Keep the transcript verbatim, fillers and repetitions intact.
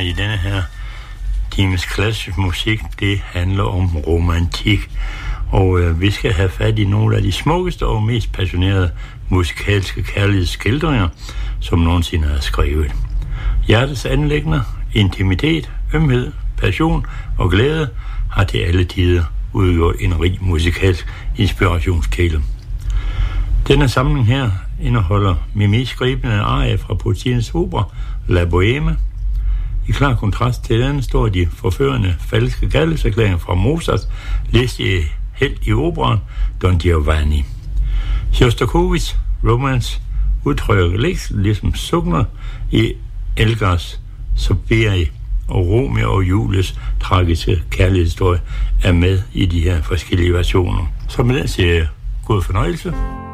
i denne her times klassisk musik, det handler om romantik. Og øh, vi skal have fat i nogle af de smukkeste og mest passionerede musikalske kærlighedsskildringer, som nogensinde er skrevet. Hjertets anliggender, intimitet, ømhed, passion og glæde har til alle tider udgjort en rig musikalsk inspirationskilde. Denne samling her indeholder Mimis gribende arie fra Puccinis opera La Bohème. I klar kontrast til den står de forførende falske kærlighedserklæringer fra Mozarts listige helt i operaen Don Giovanni. Sjostakovitjs Romance udtrykker ligesom sukner i Elgars Soberi, og Romeo og Julies tragiske kærlighedshistorie er med i de her forskellige versioner. Så med den siger jeg god fornøjelse.